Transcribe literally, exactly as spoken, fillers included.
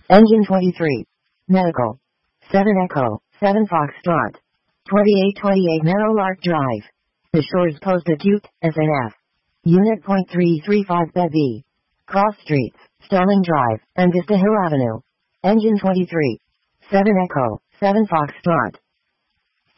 Engine twenty-three. Medical. seven Echo, seven Foxtrot. twenty-eight twenty-eight Meadowlark Drive. The Shores Post Acute, S N F. Unit point three three five B B. Cross Streets, Sterling Drive, and Vista Hill Avenue. Engine twenty-three. seven Echo, seven Foxtrot.